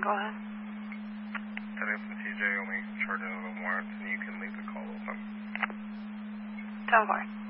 Go ahead. Setting from TJ, only charging a little more, and you can leave the call open. 10-4.